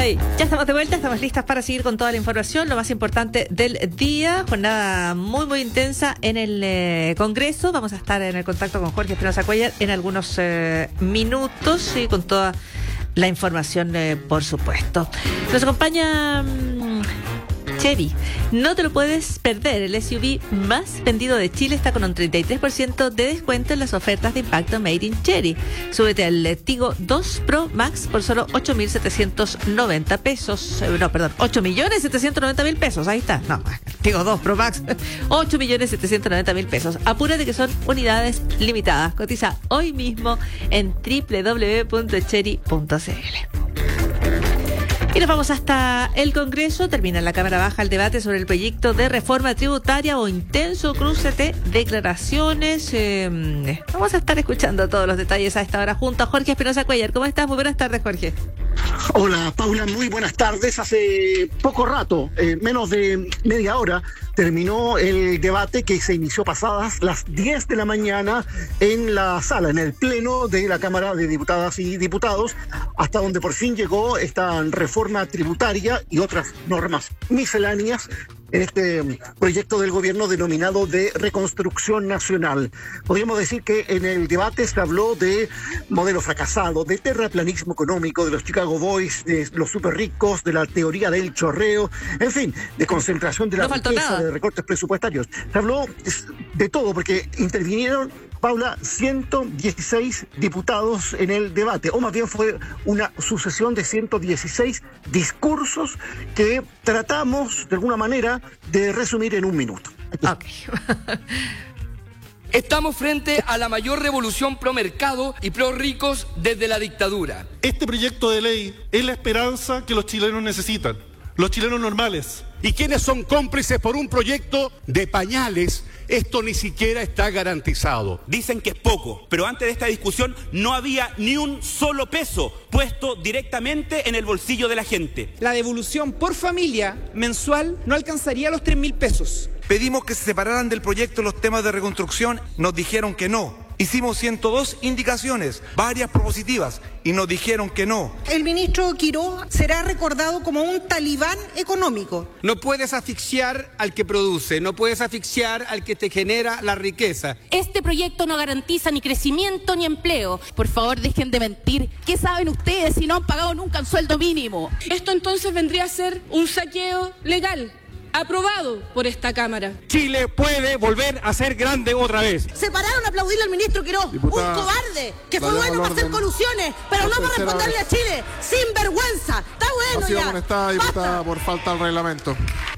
Ay, ya estamos de vuelta, estamos listas para seguir con toda la información, lo más importante del día. Jornada muy, muy intensa en el Congreso. Vamos a estar en el contacto con Jorge Espinosa Cuéllar en algunos minutos y con toda la información, por supuesto. Nos acompaña Chery. No te lo puedes perder. El SUV más vendido de Chile está con un 33% de descuento en las ofertas de impacto Made in Chery. Súbete al Tigo 2 Pro Max por solo 8.790 pesos. No, perdón, 8.790.000 pesos. Ahí está. No, Tigo 2 Pro Max, 8.790.000 pesos. Apúrate que son unidades limitadas. Cotiza hoy mismo en www.chery.cl. Y nos vamos hasta el Congreso. Termina en la Cámara Baja el debate sobre el proyecto de reforma tributaria o intenso cruce de declaraciones. Vamos a estar escuchando todos los detalles a esta hora junto a Jorge Espinosa Cuéllar. ¿Cómo estás? Muy buenas tardes, Jorge. Hola, Paula, muy buenas tardes. Hace poco rato, menos de media hora, terminó el debate que se inició pasadas las 10 de la mañana en la sala, en el pleno de la Cámara de Diputadas y Diputados, hasta donde por fin llegó esta reforma tributaria y otras normas misceláneas en este proyecto del gobierno denominado de reconstrucción nacional. Podríamos decir que en el debate se habló de modelo fracasado, de terraplanismo económico, de los Chicago Boys, de los super ricos, de la teoría del chorreo, en fin, de concentración de la riqueza, de recortes presupuestarios. Se habló de todo porque intervinieron, Paula, 116 diputados en el debate, o más bien fue una sucesión de 116 discursos que tratamos, de alguna manera, de resumir en un minuto. Okay. Estamos frente a la mayor revolución pro mercado y pro ricos desde la dictadura. Este proyecto de ley es la esperanza que los chilenos necesitan, los chilenos normales. ¿Y quiénes son cómplices por un proyecto de pañales? Esto ni siquiera está garantizado. Dicen que es poco, pero antes de esta discusión no había ni un solo peso puesto directamente en el bolsillo de la gente. La devolución por familia mensual no alcanzaría los 3.000 pesos. Pedimos que se separaran del proyecto los temas de reconstrucción, nos dijeron que no. Hicimos 102 indicaciones, varias propositivas, y nos dijeron que no. El ministro Quirós será recordado como un talibán económico. No puedes asfixiar al que produce, no puedes asfixiar al que te genera la riqueza. Este proyecto no garantiza ni crecimiento ni empleo. Por favor, dejen de mentir. ¿Qué saben ustedes si no han pagado nunca un sueldo mínimo? Esto entonces vendría a ser un saqueo legal, aprobado por esta Cámara. Chile puede volver a ser grande otra vez. Se pararon a aplaudirle al ministro Quirós, Diputada, un cobarde, que fue bueno para hacer colusiones, pero no para responderle a Chile, sin vergüenza. Está bueno ya. Amonestada, diputada, por falta al reglamento.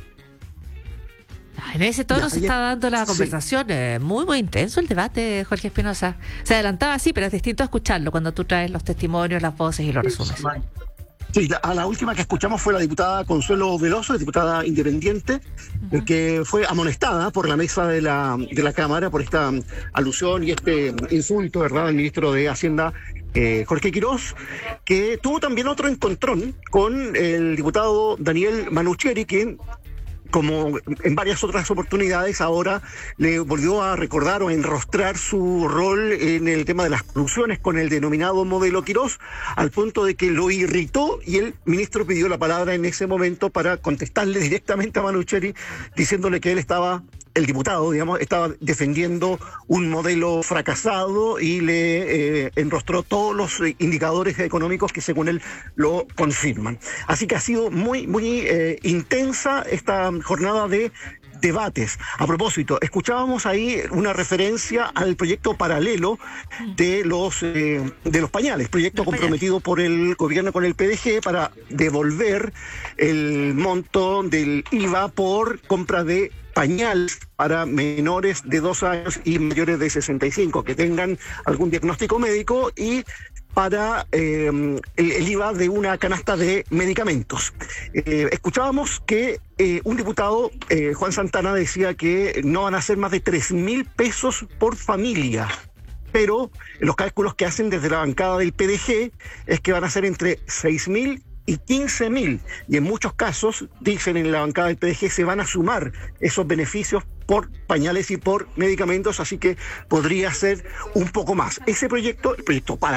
En ese tono se está dando la conversación. Muy, muy intenso el debate, Jorge Espinosa. Se adelantaba así, pero es distinto a escucharlo cuando tú traes los testimonios, las voces y los resúmenes. Sí, a la última que escuchamos fue la diputada Consuelo Veloso, diputada independiente, que fue amonestada por la mesa de la Cámara por esta alusión y este insulto, ¿verdad?, al ministro de Hacienda, Jorge Quirós, que tuvo también otro encontrón con el diputado Daniel Manucheri, que, como en varias otras oportunidades, ahora le volvió a recordar o a enrostrar su rol en el tema de las colusiones con el denominado modelo Quirós, al punto de que lo irritó y el ministro pidió la palabra en ese momento para contestarle directamente a Manucheri, diciéndole que él estaba, el diputado, digamos, estaba defendiendo un modelo fracasado y le enrostró todos los indicadores económicos que según él lo confirman. Así que ha sido muy, muy intensa esta jornada de debates. A propósito, escuchábamos ahí una referencia al proyecto paralelo de los pañales, proyecto comprometido por el gobierno con el PDG para devolver el monto del IVA por compra de pañales para menores de 2 años y mayores de 65 que tengan algún diagnóstico médico y para el IVA de una canasta de medicamentos. Escuchábamos que un diputado, Juan Santana, decía que no van a ser más de 3.000 pesos por familia, pero los cálculos que hacen desde la bancada del PDG es que van a ser entre 6.000 y 15.000, y en muchos casos, dicen en la bancada del PDG, se van a sumar esos beneficios por pañales y por medicamentos, así que podría ser un poco más. Ese proyecto, el proyecto para